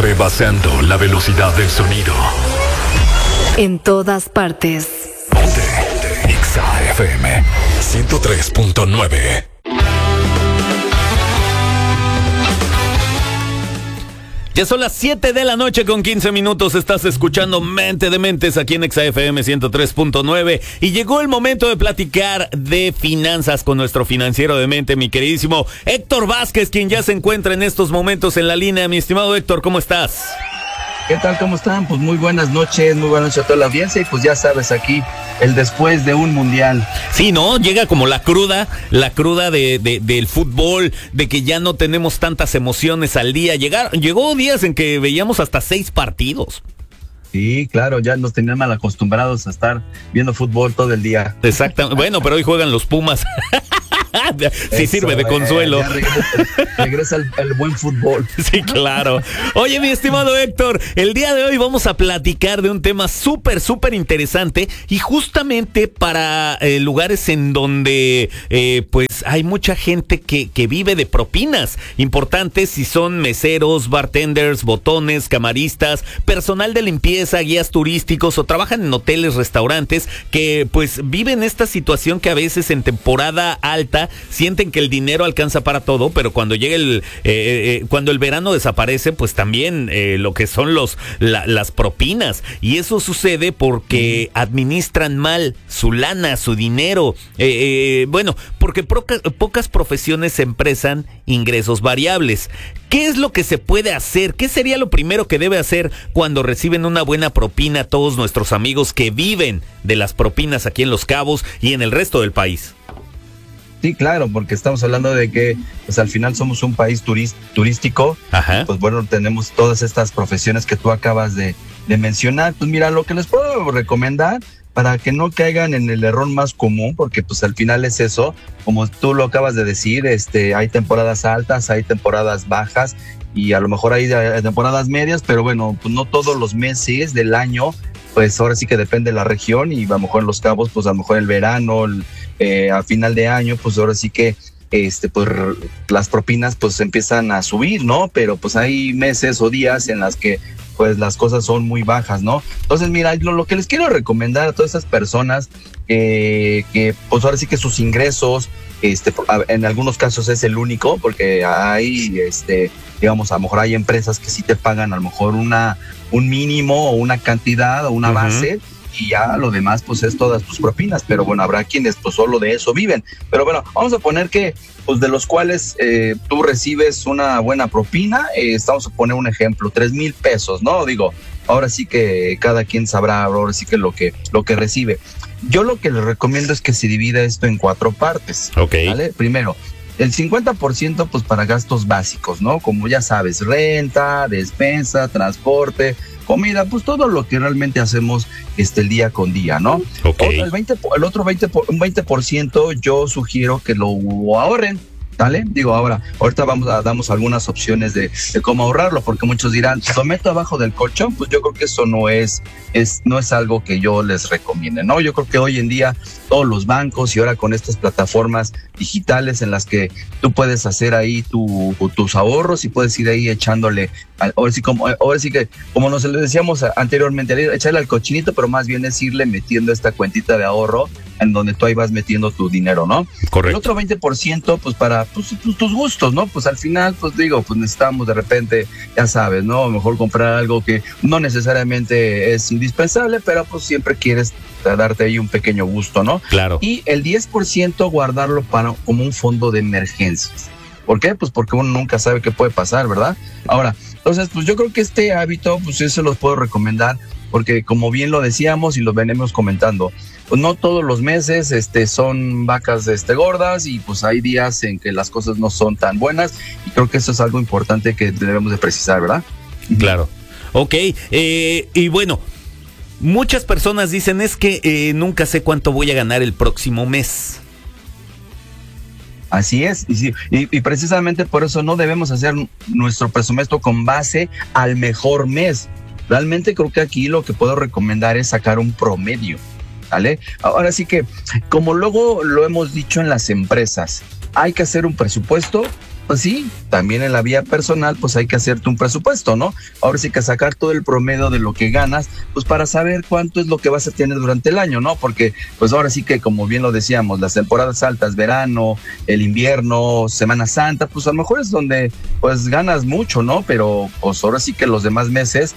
rebasando la velocidad del sonido. En todas partes. Ponte Exa FM 103.9. Ya son las 7 de la noche con 15 minutos. Estás escuchando Mente de Mentes aquí en Exa FM 103.9. Y llegó el momento de platicar de finanzas con nuestro financiero de mente, mi queridísimo Héctor Vázquez, quien ya se encuentra en estos momentos en la línea. Mi estimado Héctor, ¿cómo estás? ¿Qué tal? ¿Cómo están? Pues muy buenas noches a toda la audiencia y pues ya sabes, aquí el después de un mundial. Sí, ¿no? Llega como la cruda del fútbol, de que ya no tenemos tantas emociones al día. Llegó días en que veíamos hasta 6 partidos. Sí, claro, ya nos tenían mal acostumbrados a estar viendo fútbol todo el día. Exactamente. Bueno, pero hoy juegan los Pumas. Sí, eso, sirve de consuelo. Regresa el buen fútbol. Sí, claro. Oye, mi estimado Héctor, el día de hoy vamos a platicar de un tema súper interesante y justamente para lugares en donde pues hay mucha gente que vive de propinas importantes, si son meseros, bartenders, botones, camaristas, personal de limpieza, guías turísticos o trabajan en hoteles, restaurantes, que pues viven esta situación que a veces en temporada alta sienten que el dinero alcanza para todo, pero cuando llega cuando el verano desaparece, pues también lo que son las propinas, y eso sucede porque administran mal su lana, su dinero, bueno, porque pocas profesiones expresan ingresos variables. ¿Qué es lo que se puede hacer? ¿Qué sería lo primero que debe hacer cuando reciben una buena propina todos nuestros amigos que viven de las propinas aquí en Los Cabos y en el resto del país? Sí, claro, porque estamos hablando de que pues al final somos un país turístico. Ajá. Pues bueno, tenemos todas estas profesiones que tú acabas de mencionar. Pues mira, lo que les puedo recomendar para que no caigan en el error más común, porque pues al final es eso, como tú lo acabas de decir, hay temporadas altas, hay temporadas bajas y a lo mejor hay temporadas medias, pero bueno, pues no todos los meses del año, pues ahora sí que depende de la región, y a lo mejor en Los Cabos, pues a lo mejor el verano, a final de año, pues ahora sí que pues las propinas pues empiezan a subir, ¿no? Pero pues hay meses o días en las que pues las cosas son muy bajas, ¿no? Entonces mira, lo que les quiero recomendar a todas esas personas que pues ahora sí que sus ingresos en algunos casos es el único, porque hay digamos, a lo mejor hay empresas que sí te pagan a lo mejor un mínimo o una cantidad o una base, y ya lo demás pues es todas tus propinas, pero bueno, habrá quienes pues solo de eso viven, pero bueno, vamos a poner que pues de los cuales tú recibes una buena propina, vamos a poner un ejemplo, 3,000 pesos, ¿no? Digo, ahora sí que cada quien sabrá ahora sí que lo que recibe. Yo lo que les recomiendo es que se divida esto en 4 partes. Okay. ¿Vale? Primero, el 50% pues para gastos básicos, ¿no? Como ya sabes, renta, despensa, transporte, comida, pues todo lo que realmente hacemos el día con día, ¿no? Okay. El otro 20% yo sugiero que lo ahorren, ¿vale? Digo, ahorita damos algunas opciones de cómo ahorrarlo, porque muchos dirán, ¿lo meto abajo del colchón? Pues yo creo que eso no es algo que yo les recomiende, ¿no? Yo creo que hoy en día todos los bancos y ahora con estas plataformas digitales en las que tú puedes hacer ahí tus ahorros y puedes ir ahí echándole, ahora sí que como nos le decíamos anteriormente, echarle al cochinito, pero más bien es irle metiendo esta cuentita de ahorro en donde tú ahí vas metiendo tu dinero, ¿no? Correcto. El otro 20% pues para tus gustos, ¿no? Pues al final, pues digo, pues necesitamos de repente, ya sabes, ¿no? A lo mejor comprar algo que no necesariamente es indispensable, pero pues siempre quieres darte ahí un pequeño gusto, ¿no? Claro. Y el 10% guardarlo como un fondo de emergencias. ¿Por qué? Pues porque uno nunca sabe qué puede pasar, ¿verdad? Ahora, entonces, pues yo creo que este hábito, pues yo se los puedo recomendar, porque como bien lo decíamos y lo venimos comentando, pues no todos los meses son vacas gordas, y pues hay días en que las cosas no son tan buenas, y creo que eso es algo importante que debemos de precisar, ¿verdad? Claro. Ok, y bueno, muchas personas dicen es que nunca sé cuánto voy a ganar el próximo mes. Así es, y precisamente por eso no debemos hacer nuestro presupuesto con base al mejor mes. Realmente creo que aquí lo que puedo recomendar es sacar un promedio, ¿vale? Ahora sí que, como luego lo hemos dicho en las empresas, hay que hacer un presupuesto pues sí, también en la vía personal, pues hay que hacerte un presupuesto, ¿no? Ahora sí que sacar todo el promedio de lo que ganas, pues para saber cuánto es lo que vas a tener durante el año, ¿no? Porque, pues ahora sí que, como bien lo decíamos, las temporadas altas, verano, el invierno, Semana Santa, pues a lo mejor es donde, pues ganas mucho, ¿no? Pero, pues ahora sí que los demás meses,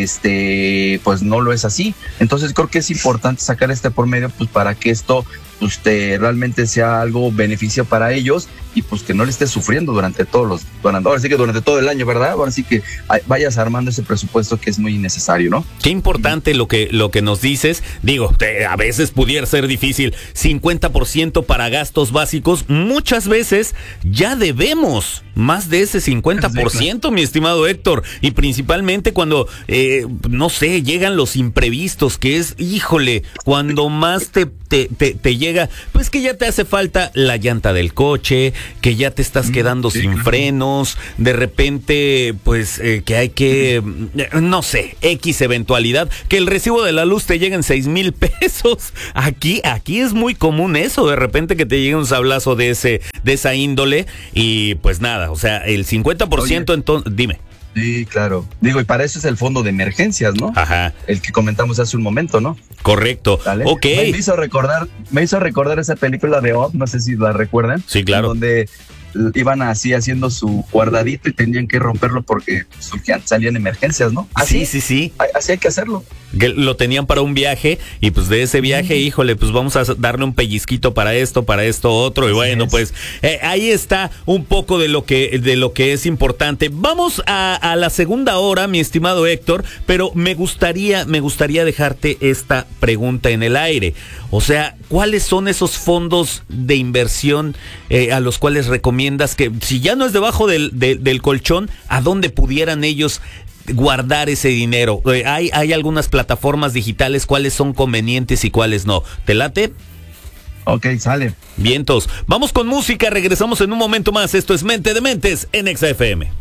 pues no lo es así. Entonces creo que es importante sacar este promedio, pues para que esto realmente sea algo beneficio para ellos y pues que no le estés sufriendo durante ahora sí que durante todo el año, ¿verdad? Ahora sí que vayas armando ese presupuesto que es muy necesario, ¿no? Qué importante lo que nos dices. Digo, a veces pudiera ser difícil, 50% para gastos básicos, muchas veces ya debemos más de ese 50%, mi estimado Héctor, y principalmente cuando, no sé, llegan los imprevistos, que es, híjole, cuando más te llega, pues que ya te hace falta la llanta del coche, que ya te estás quedando sin frenos, de repente, pues que hay que, no sé, X eventualidad, que el recibo de la luz te llega en 6,000 pesos. Aquí es muy común eso, de repente que te llegue un sablazo de esa índole, y pues nada, o sea, el 50%. Entonces, dime. Sí, claro. Digo, y para eso es el fondo de emergencias, ¿no? Ajá. El que comentamos hace un momento, ¿no? Correcto. ¿Vale? Ok. Me hizo recordar esa película de Up, no sé si la recuerdan. Sí, claro. Donde iban así haciendo su guardadito y tenían que romperlo porque salían emergencias, ¿no? Así, sí. Así hay que hacerlo. Que lo tenían para un viaje y pues de ese viaje, híjole, pues vamos a darle un pellizquito para esto otro, y bueno, pues ahí está un poco de lo que es importante. Vamos a la segunda hora, mi estimado Héctor, pero me gustaría dejarte esta pregunta en el aire. O sea, ¿cuáles son esos fondos de inversión a los cuales recomiendas que, si ya no es debajo del colchón, a dónde pudieran ellos guardar ese dinero? Hay algunas plataformas digitales, cuáles son convenientes y cuáles no. ¿Te late? Ok, sale. Vientos. Vamos con música, regresamos en un momento más. Esto es Mente de Mentes en Exa FM.